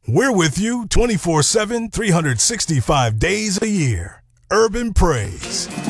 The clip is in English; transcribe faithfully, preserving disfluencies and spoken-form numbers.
We're with you twenty-four seven, three hundred sixty-five days a year. Urban Praise.